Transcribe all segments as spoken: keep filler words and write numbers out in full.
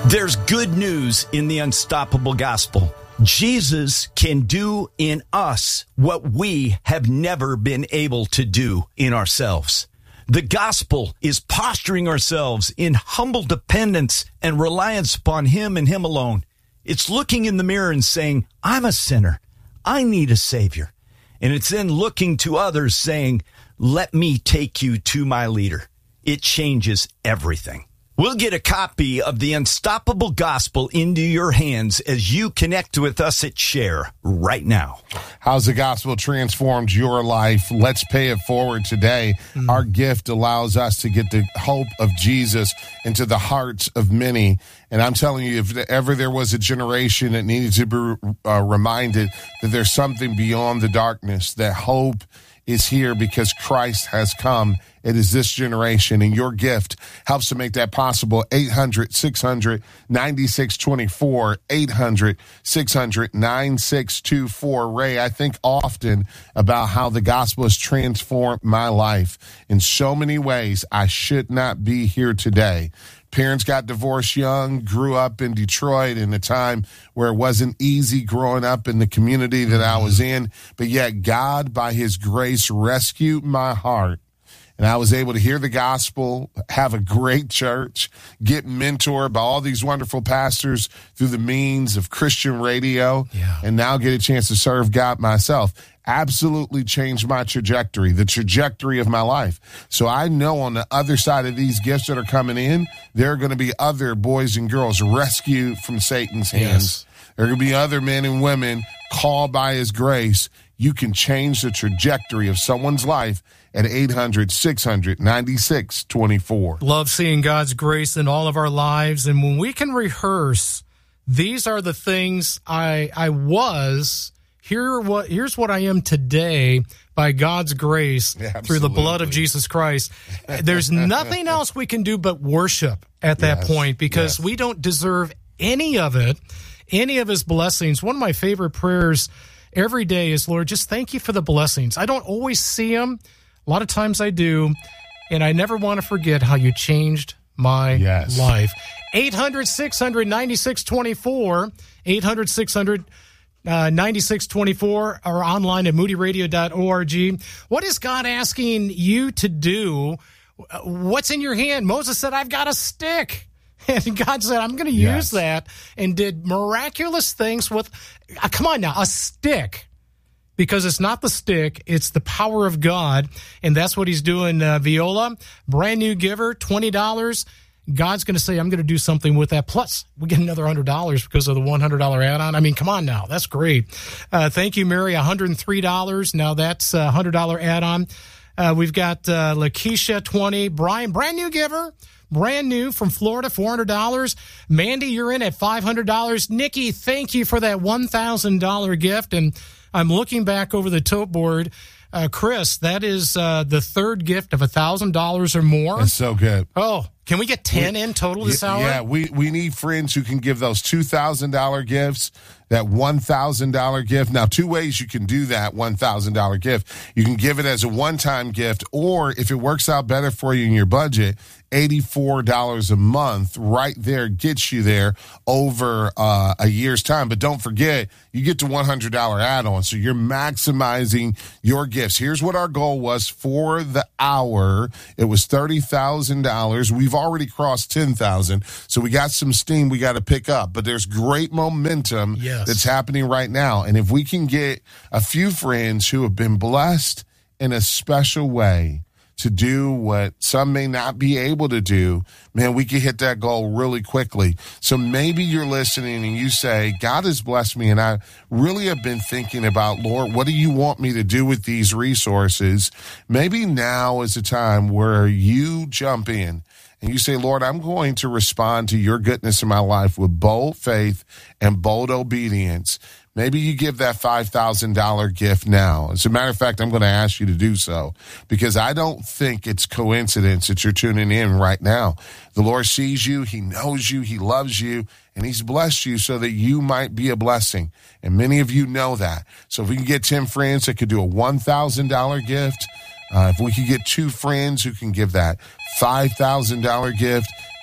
There's good news in the unstoppable gospel. Jesus can do in us what we have never been able to do in ourselves. The gospel is posturing ourselves in humble dependence and reliance upon Him and Him alone. It's looking in the mirror and saying, I'm a sinner. I need a Savior. And it's then looking to others saying, let me take you to my leader. It changes everything. We'll get a copy of the Unstoppable Gospel into your hands as you connect with us at Share right now. How's the gospel transformed your life? Let's pay it forward today. Mm. Our gift allows us to get the hope of Jesus into the hearts of many. And I'm telling you, if ever there was a generation that needed to be uh, reminded that there's something beyond the darkness, that hope is here because Christ has come. It is this generation, and your gift helps to make that possible. eight hundred, six hundred, ninety-six twenty-four, eight hundred, six hundred, ninety-six twenty-four. Ray, I think often about how the gospel has transformed my life in so many ways. I should not be here today. Parents got divorced young, grew up in Detroit in a time where it wasn't easy growing up in the community that I was in, but yet God, by His grace, rescued my heart. And I was able to hear the gospel, have a great church, get mentored by all these wonderful pastors through the means of Christian radio, yeah. and now get a chance to serve God myself. Absolutely changed my trajectory, the trajectory of my life. So I know on the other side of these gifts that are coming in, there are going to be other boys and girls rescued from Satan's hands. Yes. There are going to be other men and women called by His grace. You can change the trajectory of someone's life at eight hundred, six hundred, ninety-six twenty-four. Love seeing God's grace in all of our lives. And when we can rehearse, these are the things I I was, here what here's what I am today by God's grace yeah, through the blood of Jesus Christ. There's nothing else we can do but worship at that yes, point because yes. we don't deserve any of it, any of His blessings. One of my favorite prayers every day is, Lord, just thank you for the blessings. I don't always see them. A lot of times I do, and I never want to forget how you changed my yes. life. eight hundred, six hundred, ninety-six twenty-four, eight hundred, six hundred, ninety-six twenty-four, or online at moody radio dot org. What is God asking you to do? What's in your hand? Moses said, I've got a stick. And God said, I'm going to use yes. that, and did miraculous things with, uh, come on now, a stick. Because it's not the stick, it's the power of God, and that's what He's doing. Uh, Viola, brand new giver, twenty dollars. God's going to say, I'm going to do something with that. Plus, we get another one hundred dollars because of the one hundred dollars add-on. I mean, come on now. That's great. Uh, thank you, Mary, one hundred three dollars. Now that's a one hundred dollars add-on. Uh, we've got uh, Lakeisha, twenty. Brian, brand new giver. Brand new from Florida, four hundred dollars. Mandy, you're in at five hundred dollars. Nikki, thank you for that one thousand dollars gift. And I'm looking back over the tote board. Uh, Chris, that is uh, the third gift of one thousand dollars or more. That's so good. Oh, can we get ten we, in total this yeah, hour? Yeah, we, we need friends who can give those two thousand dollars gifts, that one thousand dollars gift. Now, two ways you can do that one thousand dollars gift. You can give it as a one-time gift, or if it works out better for you in your budget, eighty-four dollars a month right there gets you there over uh, a year's time. But don't forget, you get the one hundred dollars add-on, so you're maximizing your gifts. Here's what our goal was for the hour. It was thirty thousand dollars. We've already crossed ten thousand dollars, so we got some steam we got to pick up. But there's great momentum yes. that's happening right now. And if we can get a few friends who have been blessed in a special way to do what some may not be able to do, man, we can hit that goal really quickly. So maybe you're listening and you say, God has blessed me, and I really have been thinking about, Lord, what do you want me to do with these resources? Maybe now is a time where you jump in and you say, Lord, I'm going to respond to your goodness in my life with bold faith and bold obedience. Maybe you give that five thousand dollars gift now. As a matter of fact, I'm going to ask you to do so because I don't think it's coincidence that you're tuning in right now. The Lord sees you. He knows you. He loves you, and He's blessed you so that you might be a blessing. And many of you know that. So if we can get ten friends that could do a one thousand dollars gift, uh, if we could get two friends who can give that five thousand dollars gift,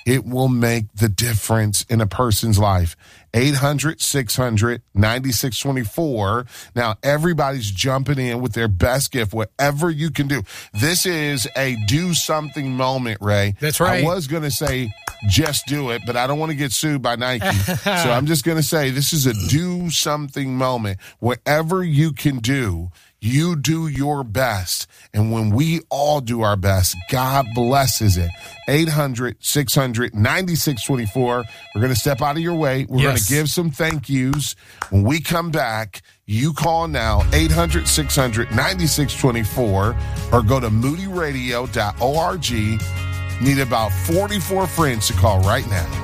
It will make the difference in a person's life. eight hundred, six hundred, ninety-six twenty-four. Now, everybody's jumping in with their best gift, whatever you can do. This is a do something moment, Ray. That's right. I was going to say just do it, but I don't want to get sued by Nike. So I'm just going to say this is a do something moment. Whatever you can do, you do your best. And when we all do our best, God blesses it. eight hundred, six hundred, ninety-six twenty-four. We're going to step out of your way. We're yes. going to give some thank yous. When we come back, you call now, eight hundred, six hundred, ninety-six twenty-four, or go to moody radio dot org. Need about forty-four friends to call right now.